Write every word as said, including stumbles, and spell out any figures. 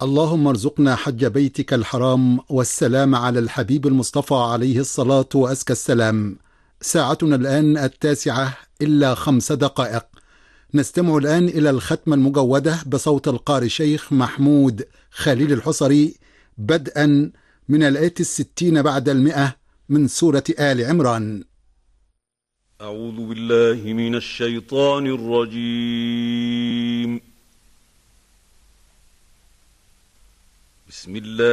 اللهم ارزقنا حج بيتك الحرام والسلام على الحبيب المصطفى عليه الصلاة وأزكى السلام. ساعتنا الآن التاسعة إلا خمس دقائق. نستمع الآن إلى الختمة المجودة بصوت القارئ شيخ محمود خليل الحصري، بدءا من الآية الستين بعد المئة من سورة آل عمران. أعوذ بالله من الشيطان الرجيم. بسم الله